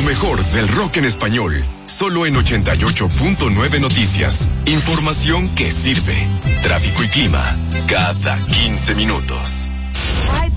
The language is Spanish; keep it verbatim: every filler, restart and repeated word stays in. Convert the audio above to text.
mejor del rock en español, solo en ochenta y ocho punto nueve Noticias. Información que sirve. Tráfico y clima, cada quince minutos. Hay